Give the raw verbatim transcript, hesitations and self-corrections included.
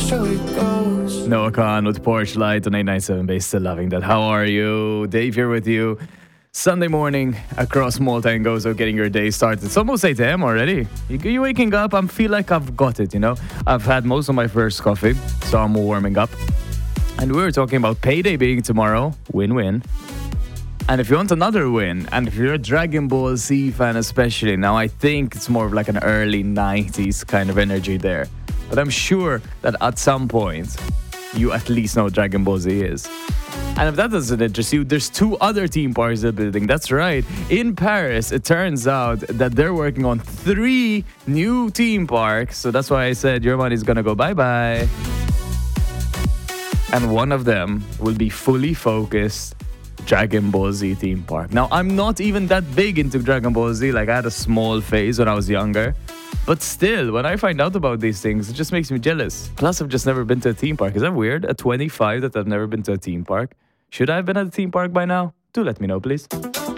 so it goes. Noah Khan with Porch Light on eight ninety-seven Base. Still loving that. How are you? Dave here with you. Sunday morning across Malta and Gozo, getting your day started. It's almost eight a.m. already. You, you waking up, I feel like I've got it, you know. I've had most of my first coffee, so I'm warming up. And we were talking about payday being tomorrow. Win-win. And if you want another win, and if you're a Dragon Ball Z fan especially, now I think it's more of like an early nineties kind of energy there. But I'm sure that at some point, you at least know what Dragon Ball Z is. And if that doesn't interest you, there's two other theme parks they're building. That's right. In Paris, it turns out that they're working on three new theme parks. So that's why I said your money's gonna go bye-bye. And one of them will be fully focused Dragon Ball Z theme park. Now, I'm not even that big into Dragon Ball Z. Like, I had a small phase when I was younger. But still, when I find out about these things, it just makes me jealous. Plus, I've just never been to a theme park. Is that weird? At twenty-five that I've never been to a theme park? Should I have been at a theme park by now? Do let me know, please.